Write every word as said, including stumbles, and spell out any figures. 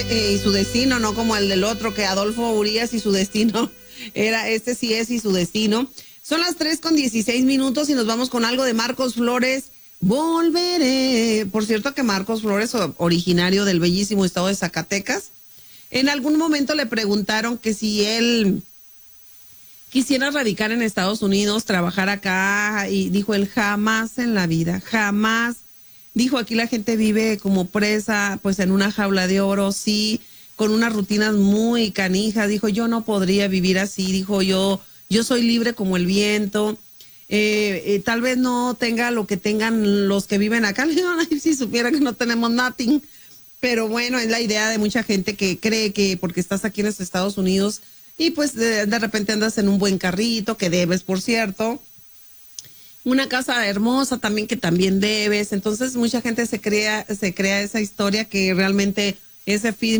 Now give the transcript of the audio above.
eh, y su destino, no como el del otro, que Adolfo Urias y su destino era, este sí es y su destino. Son las tres con dieciséis minutos y nos vamos con algo de Marcos Flores. Volveré. Por cierto que Marcos Flores, originario del bellísimo estado de Zacatecas, en algún momento le preguntaron que si él quisiera radicar en Estados Unidos, trabajar acá, y dijo él, jamás en la vida, jamás. Dijo, aquí la gente vive como presa, pues en una jaula de oro, sí, con unas rutinas muy canijas. Dijo, yo no podría vivir así. Dijo, yo, yo soy libre como el viento. Eh, eh, tal vez no tenga lo que tengan los que viven acá. Le digo, ay, si supiera que no tenemos nothing. Pero bueno, es la idea de mucha gente que cree que porque estás aquí en los Estados Unidos y pues de, de repente andas en un buen carrito, que debes, por cierto, una casa hermosa también que también debes. Entonces mucha gente se crea, se crea esa historia que realmente ese film